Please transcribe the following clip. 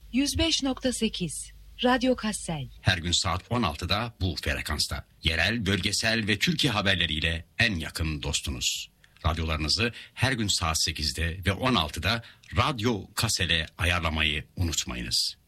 105.8 Radyo Kassel. Her gün saat 16'da bu frekansta. Yerel, bölgesel ve Türkiye haberleriyle en yakın dostunuz. Radyolarınızı her gün saat 8'de ve 16'da Radyo Kassel'e ayarlamayı unutmayınız.